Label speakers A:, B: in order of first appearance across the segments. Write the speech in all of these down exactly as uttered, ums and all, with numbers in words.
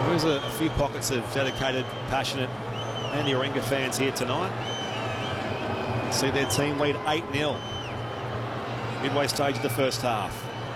A: There's a, a few pockets of dedicated, passionate Manly Warringah fans here tonight. See their team lead eight nil. Midway stage of the first half.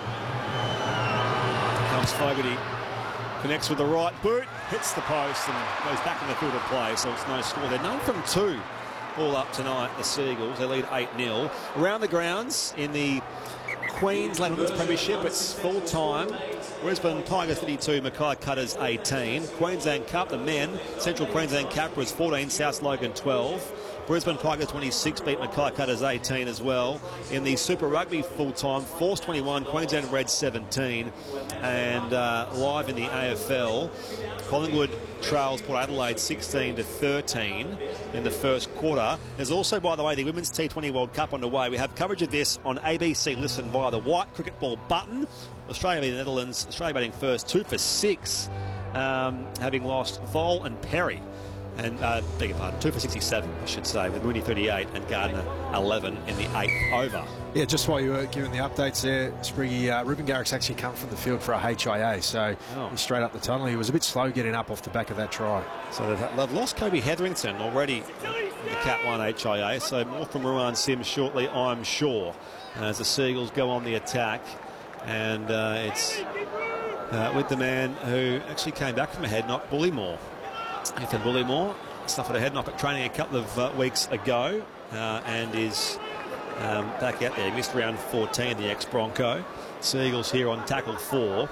A: Here comes Fogarty. Connects with the right boot, hits the post and goes back in the field of play, so it's no score. They're none from two all up tonight, the Seagulls. They lead eight nil. Around the grounds in the Queensland Women's Premiership, it's full time. Brisbane Tigers thirty-two, Mackay Cutters eighteen. Queensland Cup, the men, Central Queensland Cup was fourteen, South Logan twelve. Brisbane Tigers twenty-six beat Mackay Cutters eighteen as well. In the Super Rugby full-time, Force twenty-one, Queensland Reds seventeen. And uh, live in the A F L, Collingwood trails Port Adelaide sixteen to thirteen in the first quarter. There's also, by the way, the Women's T twenty World Cup underway. We have coverage of this on A B C Listen via the white cricket ball button. Australia beating the Netherlands. Australia batting first, two for six, um, having lost Vol and Perry. And, uh, beg your pardon, two for sixty-seven, I should say, with Mooney thirty-eight and Gardner eleven in the eighth over.
B: Yeah, just while you were giving the updates there, Spriggy, uh, Ruben Garrick's actually come from the field for a H I A, so oh. he's straight up the tunnel. He was a bit slow getting up off the back of that try.
A: So they've, they've lost Kobe Hetherington already in the Cat one H I A, so more from Ruan Sims shortly, I'm sure, as the Seagulls go on the attack. And uh, it's uh, with the man who actually came back from a head knock, Bullymore. Ethan Bullymore suffered a head knock at training a couple of uh, weeks ago uh, and is um, back out there. He missed round fourteen, the ex-Bronco. Seagulls here on tackle four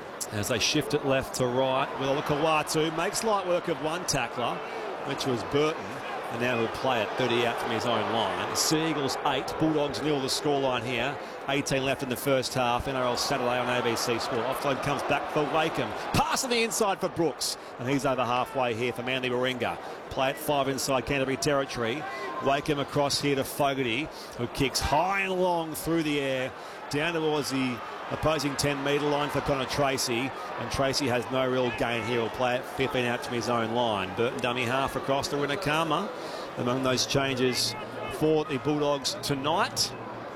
A: as they shift it left to right. Will Olakau'atu makes light work of one tackler, which was Burton, and now he'll play it thirty out from his own line. Seagulls eight, Bulldogs nil the scoreline here. eighteen left in the first half. N R L Saturday on A B C Sport. Offload comes back for Wakeham. Pass on the inside for Brooks. And he's over halfway here for Manly Warringah. Play at five inside Canterbury territory. Wakeham across here to Fogarty, who kicks high and long through the air down towards the opposing ten metre line for Connor Tracy. And Tracy has no real gain here. He'll play it fifteen out from his own line. Burton dummy half across to Rinakama. Among those changes for the Bulldogs tonight.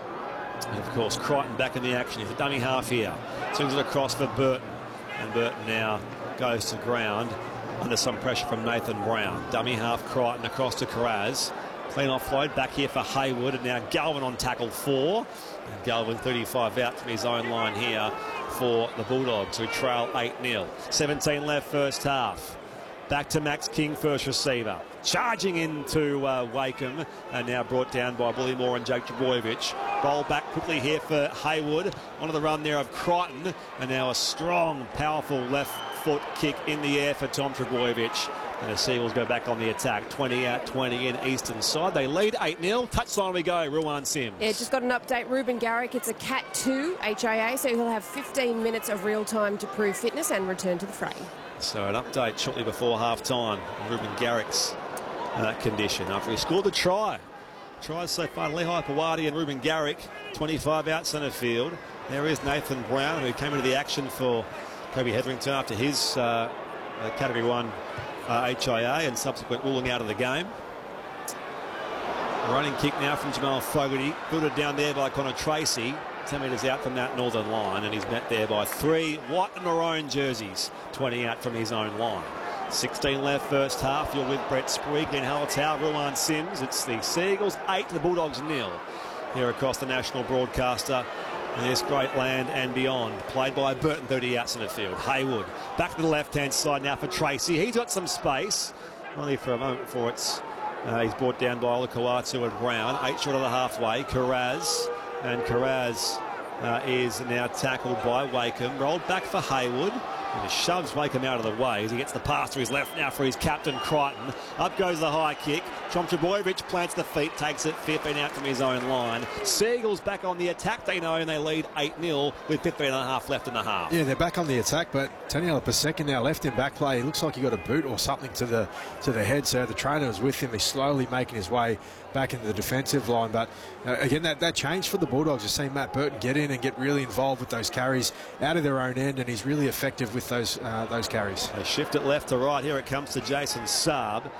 A: And of course, Crichton back in the action. He's a dummy half here. Swings it across for Burton. And Burton now goes to ground under some pressure from Nathan Brown. Dummy half Crichton across to Carraz. Clean offload back here for Hayward. And now Galvin on tackle four. And Galvin thirty-five out from his own line here for the Bulldogs, who trail eight nil. seventeen left first half. Back to Max King, first receiver. Charging into uh, Wakeham, and now brought down by Bullymore and Jake Trbojevic. Roll back quickly here for Hayward. Onto the run there of Crichton, and now a strong, powerful left foot kick in the air for Tom Trbojevic. And the Seagulls go back on the attack. twenty out, twenty in, eastern side. They lead eight nil. Touchline we go, Ruan Sims.
C: Yeah, just got an update. Ruben Garrick, it's a Cat two H I A, so he'll have fifteen minutes of real time to prove fitness and return to the fray. So
A: an update shortly before half-time. Ruben Garrick's uh, condition after he scored the try. Tries so far, Lehigh Pawadi and Ruben Garrick, twenty-five out centre field. There is Nathan Brown, who came into the action for Kobe Hetherington after his uh, uh, Category one uh, H I A and subsequent ruling out of the game. A running kick now from Jamal Fogarty, booted down there by Connor Tracy. ten metres out from that northern line, and he's met there by three white and maroon jerseys, twenty out from his own line. sixteen left first half. You're with Brett Sprague, Glenn Hallertau, Ruan Sims. It's the Seagulls eight, the Bulldogs nil here across the national broadcaster in this great land and beyond. Played by Burton, thirty out centre field. Hayward back to the left-hand side now for Tracy. He's got some space, only for a moment before it's uh, he's brought down by Olakau'atu and Brown. Eight short of the halfway. Carraz. And Carraz uh, is now tackled by Wakeham. Rolled back for Hayward. And he shoves Wakeham out of the way as he gets the pass to his left now for his captain, Crichton. Up goes the high kick. Tom Trbojevic plants the feet, takes it fifteen out from his own line. Seagulls back on the attack, they know, and they lead eight nil with fifteen and a half left in the half.
B: Yeah, they're back on the attack, but Taniela Paseka now left in back play. He looks like he got a boot or something to the to the head, so the trainer was with him. He's slowly making his way back into the defensive line, but uh, again, that, that changed for the Bulldogs. You've seen Matt Burton get in and get really involved with those carries out of their own end, and he's really effective with those uh, those carries.
A: They shift it left to right. Here it comes to Jason Saab.